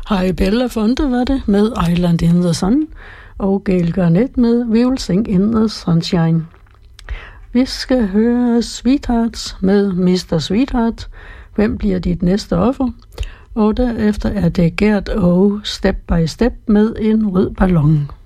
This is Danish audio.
Harry Belafonte var det med Island in the Sun, og Gail Garnett med We Will Sing in the Sunshine. Vi skal høre Sweethearts med Mr. Sweetheart. Hvem bliver dit næste offer? Og derefter er det Gert og Step by Step med en rød ballon.